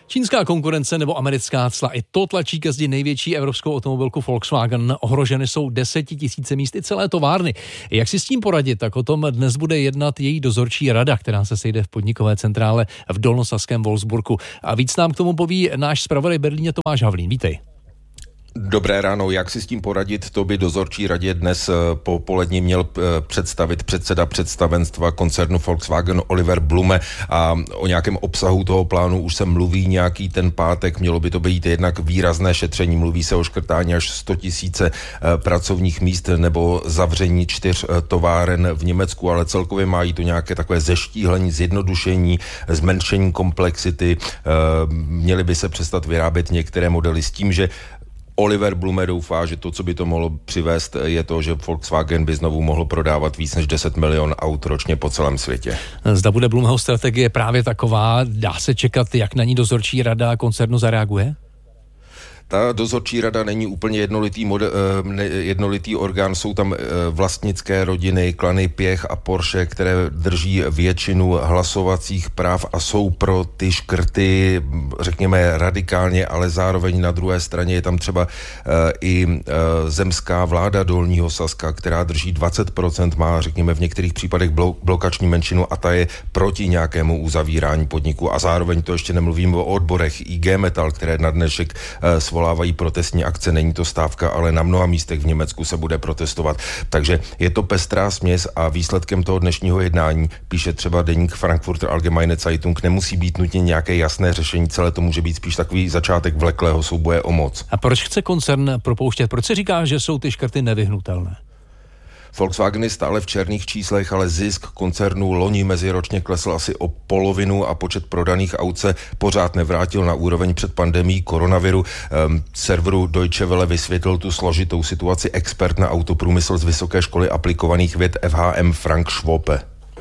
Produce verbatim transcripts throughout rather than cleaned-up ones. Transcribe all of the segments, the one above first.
Čínská konkurence nebo americká cla, i to tlačí ke zdi největší evropskou automobilku Volkswagen. Ohroženy jsou desetitisíce míst i celé továrny. Jak si s tím poradit, tak o tom dnes bude jednat její dozorčí rada, která se sejde v podnikové centrále v dolnosaském Wolfsburgu. A víc nám k tomu poví náš zpravodaj Berlíně Tomáš Havlín. Vítej. Dobré ráno, jak si s tím poradit, to by dozorčí radě dnes po poledni měl představit předseda představenstva koncernu Volkswagen Oliver Blume a o nějakém obsahu toho plánu už se mluví nějaký ten pátek, mělo by to být jednak výrazné šetření, mluví se o škrtání až sto tisíce pracovních míst nebo zavření čtyř továren v Německu, ale celkově mají to nějaké takové zeštíhlení, zjednodušení, zmenšení komplexity, měly by se přestat vyrábět některé modely s tím, že Oliver Blume doufá, že to, co by to mohlo přivést, je to, že Volkswagen by znovu mohl prodávat víc než deset milionů aut ročně po celém světě. Zda bude Blumeho strategie právě taková, dá se čekat, jak na ní dozorčí rada koncernu zareaguje? Ta dozorčí rada není úplně jednolitý, model, jednolitý orgán, jsou tam vlastnické rodiny, klany Piech a Porsche, které drží většinu hlasovacích práv a jsou pro ty škrty, řekněme, radikálně, ale zároveň na druhé straně je tam třeba i zemská vláda Dolního Saska, která drží dvacet procent, má, řekněme, v některých případech blokační menšinu a ta je proti nějakému uzavírání podniku a zároveň to ještě nemluvím o odborech I G Metall, které na dnešek svolávají protestní akce, není to stávka, ale na mnoha místech v Německu se bude protestovat. Takže je to pestrá směs a výsledkem toho dnešního jednání, píše třeba deník Frankfurter Allgemeine Zeitung, nemusí být nutně nějaké jasné řešení, celé to může být spíš takový začátek vleklého souboje o moc. A proč chce koncern propouštět? Proč se říká, že jsou ty škrty nevyhnutelné? Volkswagen je stále v černých číslech, ale zisk koncernu loni meziročně klesl asi o polovinu a počet prodaných aut se pořád nevrátil na úroveň před pandemií koronaviru. Um, serveru Deutsche Welle vysvětlil tu složitou situaci expert na autoprůmysl z Vysoké školy aplikovaných věd F H M Frank Schwope.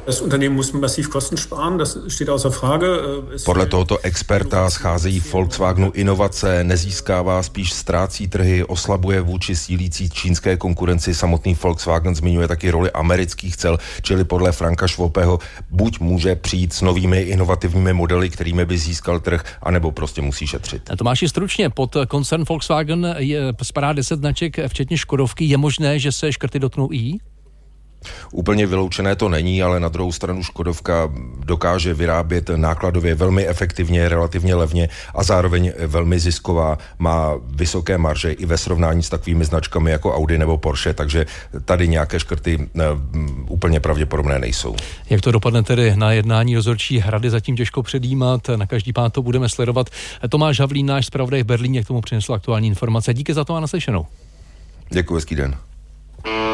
Podle tohoto experta scházejí Volkswagenu inovace, nezískává, spíš ztrácí trhy, oslabuje vůči sílící čínské konkurenci. Samotný Volkswagen zmiňuje taky roli amerických cel, čili podle Franka Schwopeho buď může přijít s novými inovativními modely, kterými by získal trh, anebo prostě musí šetřit. A Tomáši, stručně, pod koncern Volkswagen je, spadá deset značek, včetně Škodovky. Je možné, že se škrty dotknou i? Úplně vyloučené to není, ale na druhou stranu Škodovka dokáže vyrábět nákladově velmi efektivně, relativně levně a zároveň velmi zisková, má vysoké marže i ve srovnání s takovými značkami jako Audi nebo Porsche, takže tady nějaké škrty ne, úplně pravděpodobné nejsou. Jak to dopadne tedy na jednání dozorčí rady, zatím těžko předjímat, na každý pád to budeme sledovat. Tomáš Havlín, náš zpravodaj v Berlíně, k tomu přinesl aktuální informace. Díky za to a naslyšenou. Děkuji, hezký den.